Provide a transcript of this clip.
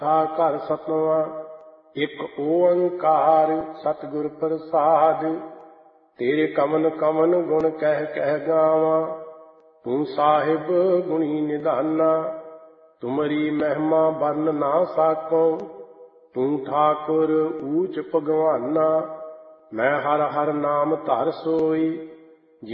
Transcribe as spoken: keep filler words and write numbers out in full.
ਤਾ ਘਰ ਸਤਵਾਂ। ਇੱਕ ਓੰਕਾਰ ਸਤਿਗੁਰ ਪ੍ਰਸਾਦ। ਤੇਰੇ ਕਵਨ ਕਵਨ ਗੁਣ ਕਹਿ ਕਹਿ ਗਾਵਾਂ। ਤੂੰ ਸਾਹਿਬ ਗੁਣੀ ਨਿਧਾਨਾ। ਤੁਮਰੀ ਮਹਿਮਾ ਵਰਨ ਨਾ ਸਾਕੋ। ਤੂੰ ਠਾਕੁਰ ਊਚ ਭਗਵਾਨਾ। ਮੈਂ ਹਰ ਹਰ ਨਾਮ ਧਰ ਸੋਈ।